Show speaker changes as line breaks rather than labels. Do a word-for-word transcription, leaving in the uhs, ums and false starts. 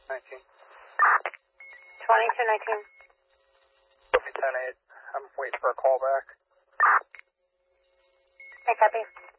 nineteen.
twenty-two nineteen.
ten eight. I'm waiting for a call back.
Okay, copy.